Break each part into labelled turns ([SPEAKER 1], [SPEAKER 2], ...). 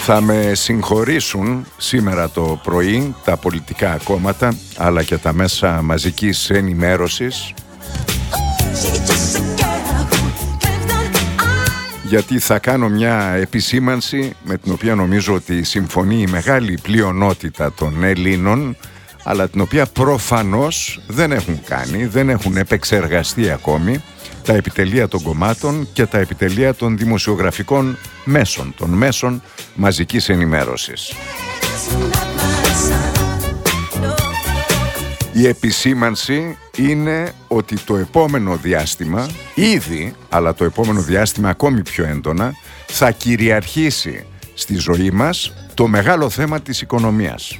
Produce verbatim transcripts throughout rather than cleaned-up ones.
[SPEAKER 1] Θα με συγχωρήσουν σήμερα το πρωί τα πολιτικά κόμματα αλλά και τα μέσα μαζικής ενημέρωσης, γιατί θα κάνω μια επισήμανση με την οποία νομίζω ότι συμφωνεί η μεγάλη πλειονότητα των Ελλήνων, αλλά την οποία προφανώς δεν έχουν κάνει, δεν έχουν επεξεργαστεί ακόμη τα επιτελεία των κομμάτων και τα επιτελεία των δημοσιογραφικών μέσων, των μέσων μαζικής ενημέρωσης. Η επισήμανση είναι ότι το επόμενο διάστημα, ήδη, αλλά το επόμενο διάστημα ακόμη πιο έντονα, θα κυριαρχήσει στη ζωή μας το μεγάλο θέμα της οικονομίας.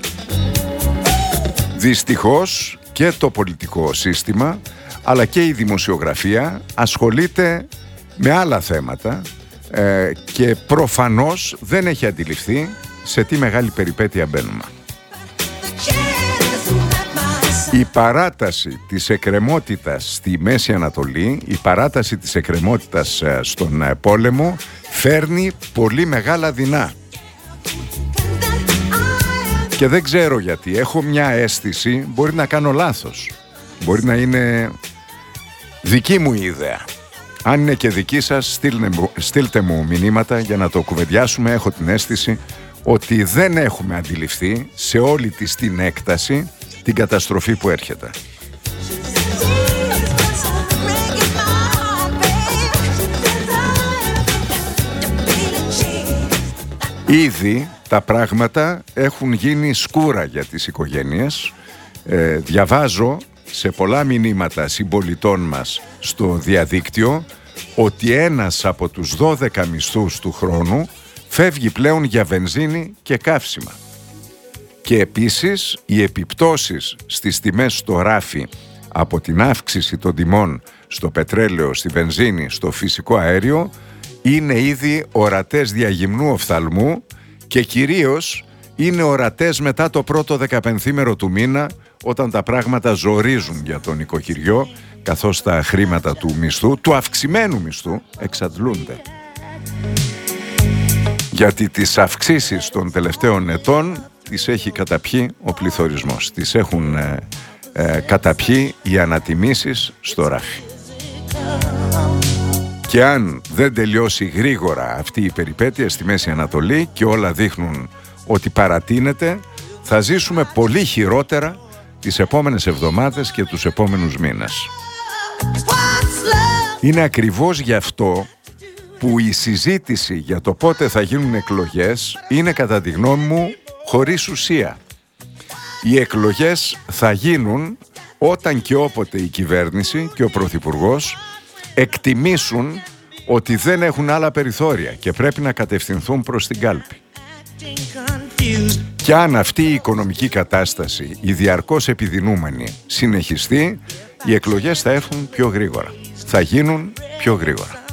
[SPEAKER 1] Δυστυχώς και το πολιτικό σύστημα, αλλά και η δημοσιογραφία ασχολείται με άλλα θέματα ε, και προφανώς δεν έχει αντιληφθεί σε τι μεγάλη περιπέτεια μπαίνουμε. Η παράταση της εκκρεμότητας στη Μέση Ανατολή, η παράταση της εκκρεμότητας στον πόλεμο φέρνει πολύ μεγάλα δεινά. Και δεν ξέρω γιατί, έχω μια αίσθηση, μπορεί να κάνω λάθος, μπορεί να είναι δική μου ιδέα. Αν είναι και δική σας, στείλτε, στείλτε μου μηνύματα για να το κουβεντιάσουμε. Έχω την αίσθηση ότι δεν έχουμε αντιληφθεί σε όλη της την έκταση την καταστροφή που έρχεται. Ήδη τα πράγματα έχουν γίνει σκούρα για τις οικογένειες. Ε, διαβάζω σε πολλά μηνύματα συμπολιτών μας στο διαδίκτυο ότι ένας από τους δώδεκα μισθούς του χρόνου φεύγει πλέον για βενζίνη και καύσιμα. Και επίσης οι επιπτώσεις στις τιμές στο ράφι από την αύξηση των τιμών στο πετρέλαιο, στη βενζίνη, στο φυσικό αέριο είναι ήδη ορατές διαγυμνού οφθαλμού και κυρίως είναι ορατές μετά το πρώτο δεκαπενθήμερο του μήνα, όταν τα πράγματα ζορίζουν για τον νοικοκυριό, καθώς τα χρήματα του μισθού, του αυξημένου μισθού, εξαντλούνται. Γιατί τις αυξήσεις των τελευταίων ετών τις έχει καταπιεί ο πληθωρισμός. Τις έχουν ε, ε, καταπιεί οι ανατιμήσεις στο ράφι. Και αν δεν τελειώσει γρήγορα αυτή η περιπέτεια στη Μέση Ανατολή και όλα δείχνουν ότι παρατείνεται, θα ζήσουμε πολύ χειρότερα τις επόμενες εβδομάδες και τους επόμενους μήνες. Είναι ακριβώς γι' αυτό που η συζήτηση για το πότε θα γίνουν εκλογές είναι, κατά τη γνώμη μου, χωρίς ουσία. Οι εκλογές θα γίνουν όταν και όποτε η κυβέρνηση και ο Πρωθυπουργός εκτιμήσουν ότι δεν έχουν άλλα περιθώρια και πρέπει να κατευθυνθούν προς την κάλπη. Και αν αυτή η οικονομική κατάσταση, η διαρκώς επιδεινούμενη, συνεχιστεί, οι εκλογές θα έρθουν πιο γρήγορα. Θα γίνουν πιο γρήγορα.